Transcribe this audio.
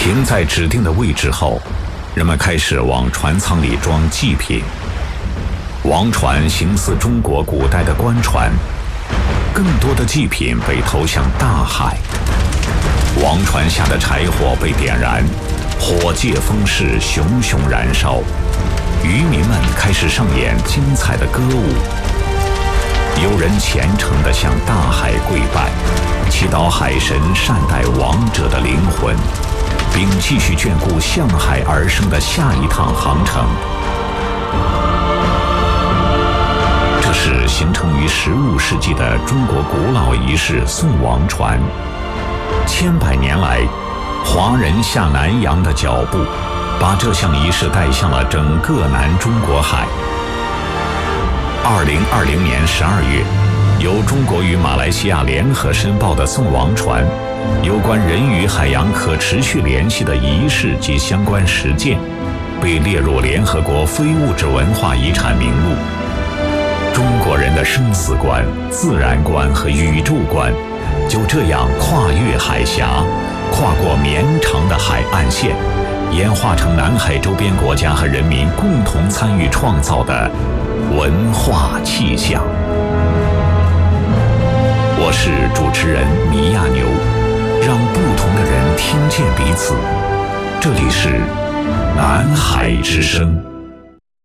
停在指定的位置后，人们开始往船舱里装祭品。王船形似中国古代的官船，更多的祭品被投向大海。王船下的柴火被点燃，火借风势，熊熊燃烧。渔民们开始上演精彩的歌舞。有人虔诚地向大海跪拜，祈祷海神善待亡者的灵魂，并继续眷顾向海而生的下一趟航程。这是形成于15世纪的中国古老仪式送王船。千百年来，华人下南洋的脚步，把这项仪式带向了整个南中国海。2020年12月，由中国与马来西亚联合申报的送王船有关人与海洋可持续联系的仪式及相关实践，被列入联合国非物质文化遗产名录。中国人的生死观、自然观和宇宙观就这样跨越海峡，跨过绵长的海岸线，演化成南海周边国家和人民共同参与创造的文化气象。我是主持人米亚牛，让不同的人听见彼此。这里是南海之声。